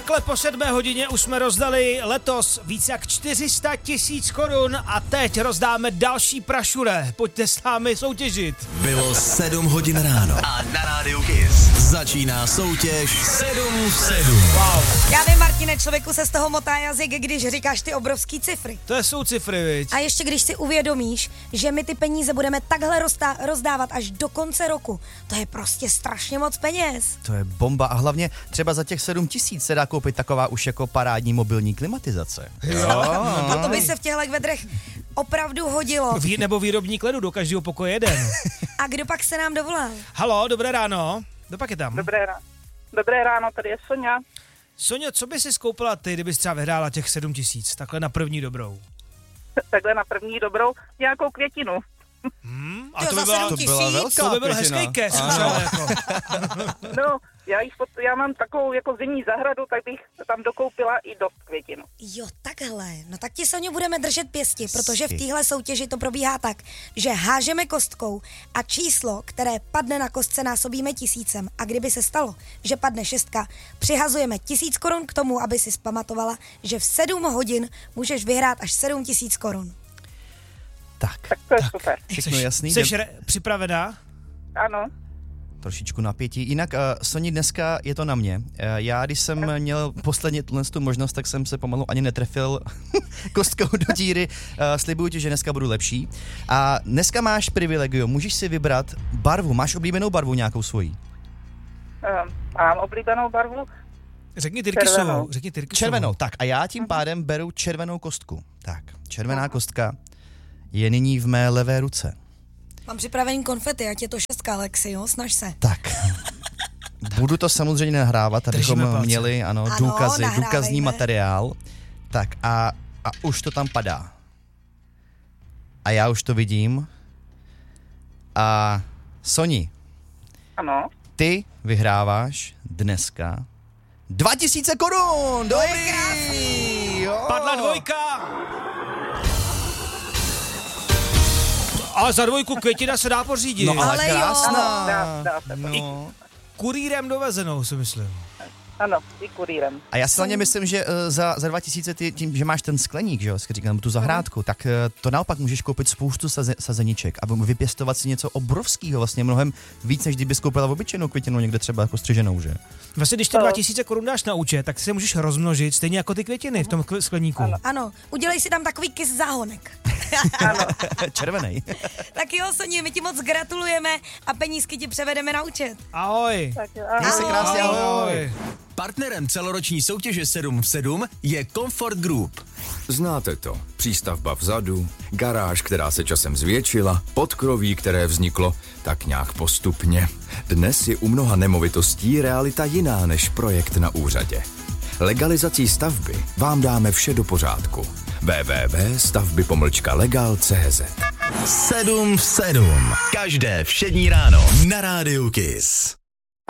Takhle po 7 hodině už jsme rozdali letos víc jak 400 000 korun a teď rozdáme další prašure. Pojďte s námi soutěžit. Bylo 7 hodin ráno a na rádiu Kiss začíná soutěž 7 v 7. Wow. Já vím, Martine, člověku se z toho motá jazyk, když říkáš ty obrovský cifry. To jsou cifry, viď? A ještě když si uvědomíš, že my ty peníze budeme takhle rozdávat až do konce roku, to je prostě strašně moc peněz. To je bomba a hlavně třeba za těch 7 000 se dá koupit taková už jako parádní mobilní klimatizace. Jo. A to by se v těchto vedrech opravdu hodilo. Nebo výrobní kledu do každého pokoje jeden. A kdo pak se nám dovolal? Halo, dobré ráno. Kdo pak je tam? Dobré ráno, tady je Sonja. Sonja, co by si skoupila ty, kdybys třeba vyhrála těch 7 000, takhle na první dobrou? Takhle na první dobrou nějakou květinu. A to by byla velká to by byl květina. hezký kes. Jako. No, já mám takovou jako zimní zahradu, tak bych tam dokoupila i dost květinu. Jo, takhle. No tak ti, Sonio, budeme držet pěsti, protože v téhle soutěži to probíhá tak, že hážeme kostkou a číslo, které padne na kostce, násobíme 1000. A kdyby se stalo, že padne 6, přihazujeme 1000 korun k tomu, aby si zpamatovala, že v 7 hodin můžeš vyhrát až 7 000 korun. Tak to je super. Všechno jasný. Jsi připravená? Ano. Trošičku napětí. Jinak, Soni, dneska je to na mě. Já, když jsem měl posledně tu možnost, tak jsem se pomalu ani netrefil kostkou do díry. Slibuju ti, že dneska budu lepší. A dneska máš privilegium, můžeš si vybrat barvu. Máš oblíbenou barvu nějakou svojí? Mám oblíbenou barvu. Řekni Tyrkysovou. Červenou. Tak a já tím pádem beru červenou kostku. Tak, červená kostka je nyní v mé levé ruce. Mám připravený konfety, ať je to 6, Alexi, jo? Snaž se. Tak. Budu to samozřejmě nahrávat, abychom měli důkazy, důkazní materiál. Tak a už to tam padá. A já už to vidím. A Soni. Ano. Ty vyhráváš dneska 2000 korun! Dobrý! Jo. Padla 2. A za 2 květina se dá pořídit. No ale krásná. Dá se to. I kurýrem dovezenou, si myslím. Ano, i kurýrem. A já si hlavně myslím, že za 2000 ty, tím, že máš ten skleník, že jo, říkám, tu zahrádku, tak to naopak můžeš koupit spoustu sazeniček a vypěstovat si něco obrovského, vlastně mnohem víc, než kdybys koupila obyčejnou květinu někde třeba jako střiženou, že? Vlastně, když ty 2000 korun dáš na účet, tak si můžeš rozmnožit stejně jako ty květiny v tom skleníku. Ano, udělej si tam takový kys záhonek. Červenej. Tak jo, Soně, my ti moc gratulujeme a penízky ti převedeme na účet. Ahoj. Tak jo, Měj se krásně, ahoj. Partnerem celoroční soutěže 7 v 7 je Comfort Group. Znáte to. Přístavba vzadu, garáž, která se časem zvětšila, podkroví, které vzniklo tak nějak postupně. Dnes je u mnoha nemovitostí realita jiná než projekt na úřadě. Legalizací stavby vám dáme vše do pořádku. www.stavby-legal.cz 7 v 7. Každé všední ráno na rádiu Kiss.